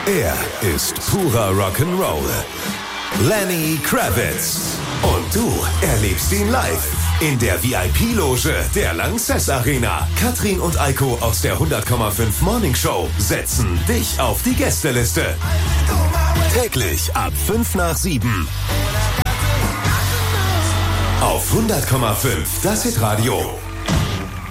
Er ist purer Rock'n'Roll. Lenny Kravitz. Und du erlebst ihn live in der VIP-Loge der Lanxess Arena. Katrin und Eiko aus der 100,5 Morning Show setzen dich auf die Gästeliste. Täglich ab 5/7. Auf 100,5 das Hitradio.